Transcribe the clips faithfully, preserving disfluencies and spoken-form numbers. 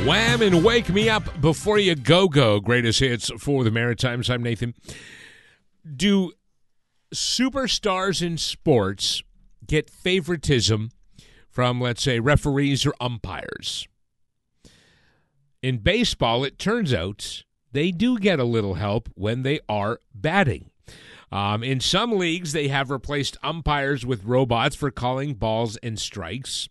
Wham and Wake Me Up Before You Go Go. Greatest hits for the Maritimes. I'm Nathan. Do superstars in sports get favoritism from, let's say, referees or umpires? In baseball, it turns out they do get a little help when they are batting. Um, in some leagues, they have replaced umpires with robots for calling balls and strikes.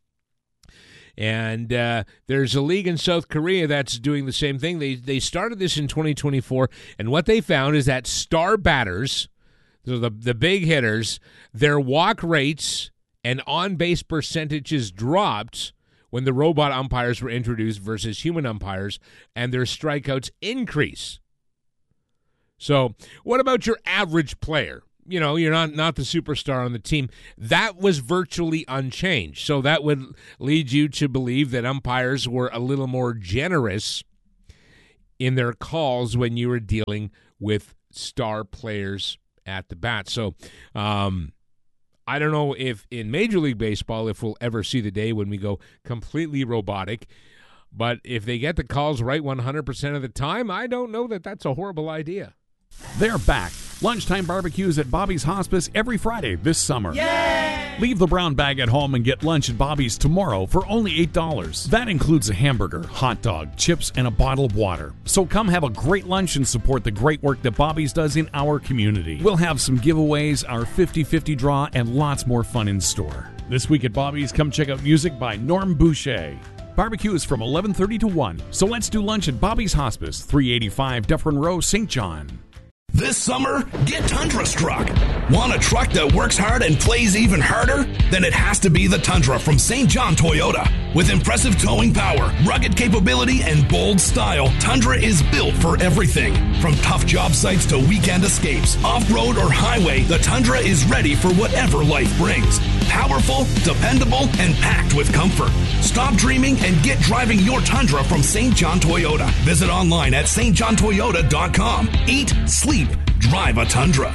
And uh, there's a league in South Korea that's doing the same thing. They they started this in twenty twenty-four, and what they found is that star batters, so the, the big hitters, their walk rates and on-base percentages dropped when the robot umpires were introduced versus human umpires, and their strikeouts increase. So what about your average player? You know, you're not, not the superstar on the team. That was virtually unchanged. So that would lead you to believe that umpires were a little more generous in their calls when you were dealing with star players at the bat. So um, I don't know if in Major League Baseball, if we'll ever see the day when we go completely robotic. But if they get the calls right one hundred percent of the time, I don't know that that's a horrible idea. They're back. Lunchtime barbecues at Bobby's Hospice every Friday this summer. Yay! Leave the brown bag at home and get lunch at Bobby's tomorrow for only eight dollars. That includes a hamburger, hot dog, chips, and a bottle of water. So come have a great lunch and support the great work that Bobby's does in our community. We'll have some giveaways, our fifty-fifty draw, and lots more fun in store. This week at Bobby's, come check out music by Norm Boucher. Barbecue is from eleven thirty to one. So let's do lunch at Bobby's Hospice, three eighty-five Dufferin Row, Saint John. This summer, get Tundra struck. Want a truck that works hard and plays even harder? Then it has to be the Tundra from Saint John Toyota. With impressive towing power, rugged capability, and bold style, Tundra is built for everything. From tough job sites to weekend escapes, off-road or highway, the Tundra is ready for whatever life brings. Powerful, dependable, and packed with comfort. Stop dreaming and get driving your Tundra from Saint John Toyota. Visit online at s t john toyota dot com. Eat, sleep, drive a Tundra.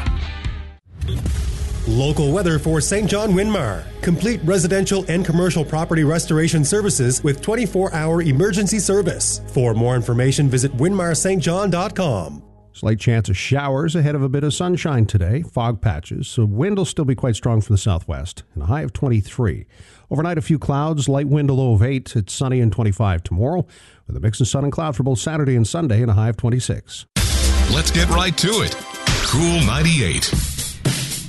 Local weather for Saint John Winmar. Complete residential and commercial property restoration services with twenty-four hour emergency service. For more information, visit winmar s t john dot com. Slight chance of showers ahead of a bit of sunshine today. Fog patches. So wind will still be quite strong from the southwest. And a high of twenty-three. Overnight, a few clouds. Light wind, a low of eight. It's sunny and twenty-five tomorrow. With a mix of sun and cloud for both Saturday and Sunday and a high of twenty-six. Let's get right to it. Cool ninety-eight.